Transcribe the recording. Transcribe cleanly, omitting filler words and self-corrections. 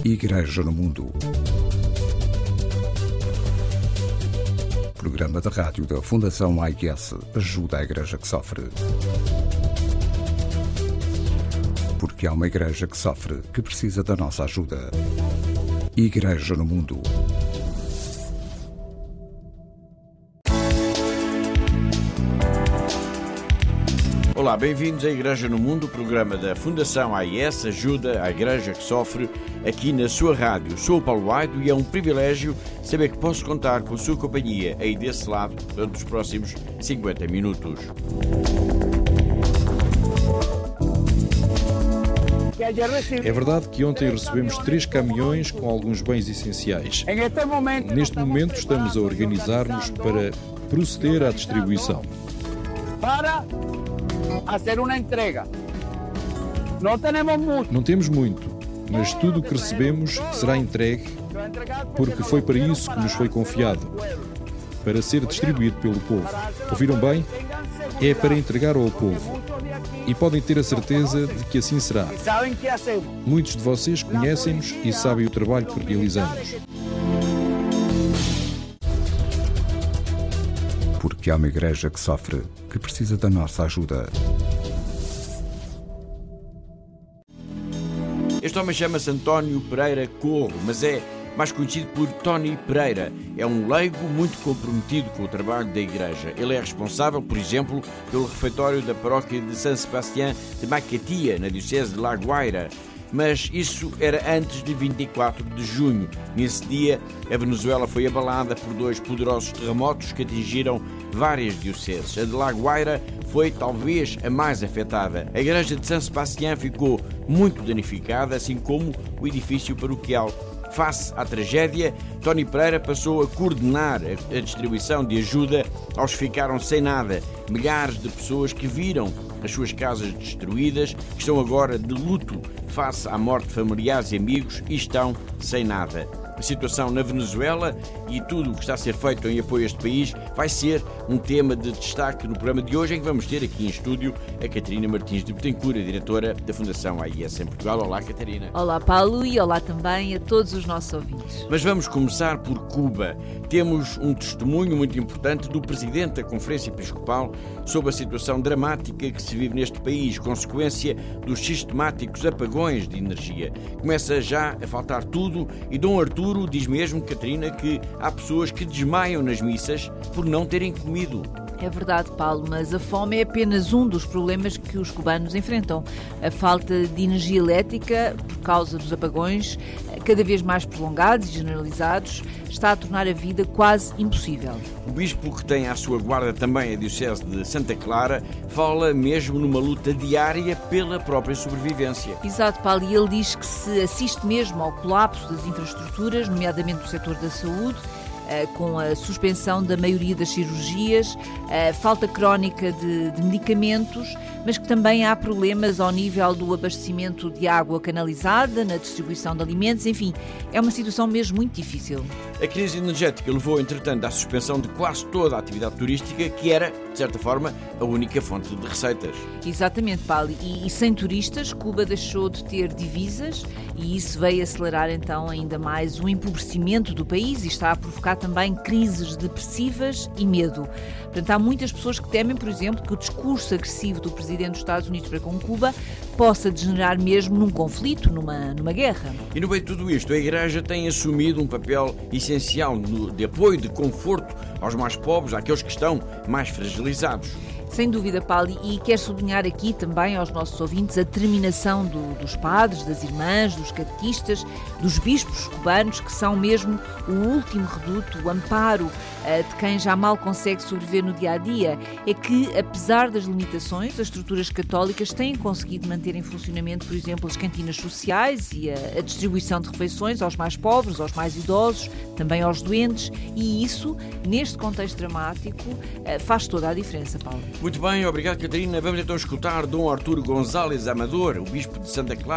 Igreja no Mundo. Programa de rádio da Fundação AIS ajuda a Igreja que sofre. Porque há uma Igreja que sofre, que precisa da nossa ajuda. Igreja no Mundo. Olá, bem-vindos à Igreja no Mundo, programa da Fundação AIS ajuda a Igreja que sofre, aqui na sua rádio. Sou o Paulo Aido e é um privilégio saber que posso contar com a sua companhia aí desse lado durante os próximos 50 minutos. É verdade que ontem recebemos 3 caminhões com alguns bens essenciais. Neste momento estamos a organizar-nos para proceder à distribuição. Para fazer uma entrega. Não temos muito, mas tudo o que recebemos será entregue, porque foi para isso que nos foi confiado, para ser distribuído pelo povo. Ouviram bem? É para entregar ao povo. E podem ter a certeza de que assim será. Muitos de vocês conhecem-nos e sabem o trabalho que realizamos. Porque há uma Igreja que sofre, que precisa da nossa ajuda. Este homem chama-se António Pereira Corro, mas é mais conhecido por Tony Pereira. É um leigo muito comprometido com o trabalho da Igreja. Ele é responsável, por exemplo, pelo refeitório da paróquia de San Sebastián de Maiquetía, na diocese de La Guaira. Mas isso era antes de 24 de junho. Nesse dia, a Venezuela foi abalada por 2 poderosos terremotos que atingiram várias dioceses. A de La Guaira foi talvez a mais afetada. A igreja de San Sebastián ficou muito danificada, assim como o edifício paroquial. Face à tragédia, Tony Pereira passou a coordenar a distribuição de ajuda aos que ficaram sem nada. Milhares de pessoas que viram as suas casas destruídas, que estão agora de luto face à morte de familiares e amigos e estão sem nada. A situação na Venezuela e tudo o que está a ser feito em apoio a este país vai ser um tema de destaque no programa de hoje, em que vamos ter aqui em estúdio a Catarina Martins de Betancourt, a diretora da Fundação AIS em Portugal. Olá, Catarina. Olá, Paulo, e olá também a todos os nossos ouvintes. Mas vamos começar por Cuba. Temos um testemunho muito importante do Presidente da Conferência Episcopal sobre a situação dramática que se vive neste país, consequência dos sistemáticos apagões de energia. Começa já a faltar tudo e Dom Arturo diz mesmo, Catarina, que há pessoas que desmaiam nas missas por não terem comido. É verdade, Paulo, mas a fome é apenas um dos problemas que os cubanos enfrentam. A falta de energia elétrica, por causa dos apagões, cada vez mais prolongados e generalizados, está a tornar a vida quase impossível. O bispo, que tem à sua guarda também a diocese de Santa Clara, fala mesmo numa luta diária pela própria sobrevivência. Exato, Paulo, e ele diz que se assiste mesmo ao colapso das infraestruturas, nomeadamente do setor da saúde, com a suspensão da maioria das cirurgias, a falta crónica de medicamentos, mas que também há problemas ao nível do abastecimento de água canalizada, na distribuição de alimentos, enfim, é uma situação mesmo muito difícil. A crise energética levou, entretanto, à suspensão de quase toda a atividade turística, que era, de certa forma, a única fonte de receitas. Exatamente, Paulo, e sem turistas, Cuba deixou de ter divisas e isso veio acelerar então ainda mais o empobrecimento do país e está a provocar também crises depressivas e medo. Portanto, há muitas pessoas que temem, por exemplo, que o discurso agressivo do Presidente dos Estados Unidos para com Cuba possa degenerar mesmo num conflito, numa guerra. E no meio de tudo isto, a Igreja tem assumido um papel essencial de apoio, de conforto aos mais pobres, àqueles que estão mais fragilizados. Sem dúvida, Paulo, e quero sublinhar aqui também aos nossos ouvintes a determinação dos padres, das irmãs, dos catequistas, dos bispos cubanos, que são mesmo o último reduto, o amparo de quem já mal consegue sobreviver no dia-a-dia. É que, apesar das limitações, as estruturas católicas têm conseguido manter em funcionamento, por exemplo, as cantinas sociais e a distribuição de refeições aos mais pobres, aos mais idosos, também aos doentes, e isso, neste contexto dramático, faz toda a diferença, Paulo. Muito bem, obrigado, Catarina. Vamos então escutar Dom Arturo González Amador, o bispo de Santa Clara.